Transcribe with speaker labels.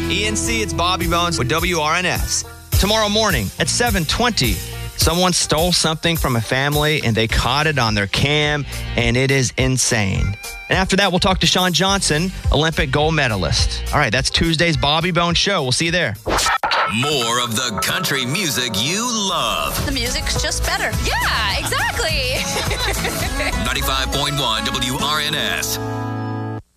Speaker 1: ENC, it's Bobby Bones with WRNS. Tomorrow morning at 7:20, someone stole something from a family and they caught it on their cam, and it is insane. And after that, we'll talk to Sean Johnson, Olympic gold medalist. All right, that's Tuesday's Bobby Bones Show. We'll see you there.
Speaker 2: More of the country music you love.
Speaker 3: The music's just better.
Speaker 4: Yeah, exactly.
Speaker 2: 95.1 WRNS.